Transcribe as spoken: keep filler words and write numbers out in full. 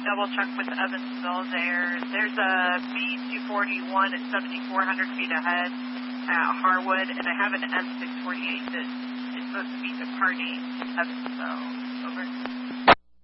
double check with Evansville there. There's a B two forty-one at seventy-four hundred feet ahead at Harwood, and I have an M six forty-eight that is supposed to be departing Evansville. Over.